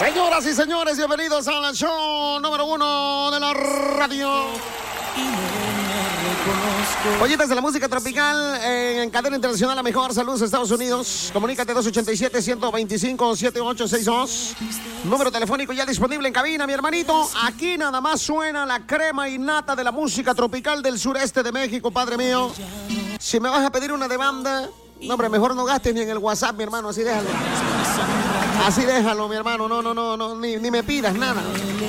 Señoras y señores, bienvenidos al show número 1 de la radio. Oyentes de la música tropical en cadena internacional, la mejor salud de Estados Unidos. Comunícate 287-125-7862. Número telefónico ya disponible en cabina, mi hermanito. Aquí nada más suena la crema innata de la música tropical del sureste de México, padre mío. Si me vas a pedir una demanda, no, hombre, mejor no gastes ni en el WhatsApp, mi hermano, así déjalo. Así déjalo, mi hermano, no, ni me pidas nada.